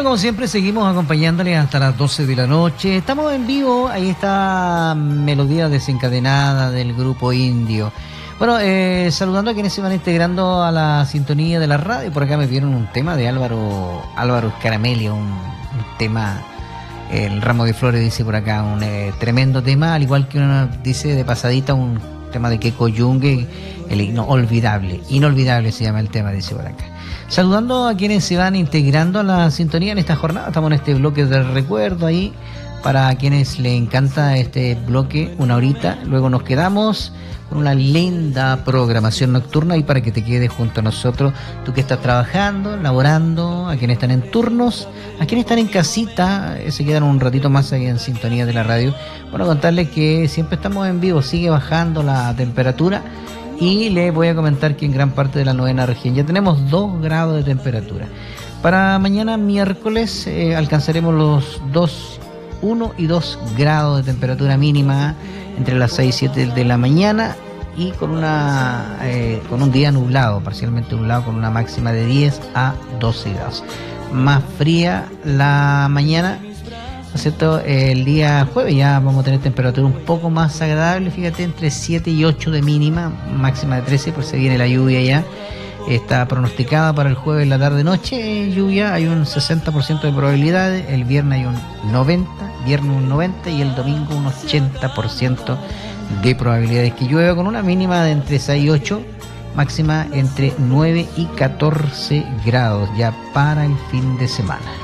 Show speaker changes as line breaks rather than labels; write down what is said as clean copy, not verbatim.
Bueno, como siempre, seguimos acompañándoles hasta las 12 de la noche. Estamos en vivo, ahí está Melodía Desencadenada del Grupo Indio. Bueno, saludando a quienes se van integrando a la sintonía de la radio. Por acá me vieron un tema de Álvaro Scaramelli, un tema, el Ramo de Flores dice por acá, un tremendo tema, al igual que uno dice de pasadita un tema de Keiko Yungue, el inolvidable se llama el tema, dice por acá. Saludando a quienes se van integrando a la sintonía en esta jornada, estamos en este bloque de recuerdo ahí, para quienes les encanta este bloque, una horita, luego nos quedamos con una linda programación nocturna y para que te quedes junto a nosotros, tú que estás trabajando, laborando, a quienes están en turnos, a quienes están en casita, se quedan un ratito más ahí en sintonía de la radio. Bueno, contarles que siempre estamos en vivo, sigue bajando la temperatura y les voy a comentar que en gran parte de la novena región ya tenemos 2 grados de temperatura. Para mañana miércoles alcanzaremos los 1 y 2 grados de temperatura mínima entre las 6 y 7 de la mañana y con un día nublado, parcialmente nublado, con una máxima de 10 a 12 grados. Más fría la mañana, ¿no es cierto? El día jueves ya vamos a tener temperatura un poco más agradable, fíjate, entre 7 y 8 de mínima, máxima de 13, pues se viene la lluvia ya. Está pronosticada para el jueves en la tarde-noche lluvia, hay un 60% de probabilidades, el viernes hay un 90% y el domingo un 80% de probabilidades que llueva, con una mínima de entre 6 y 8, máxima entre 9 y 14 grados ya para el fin de semana.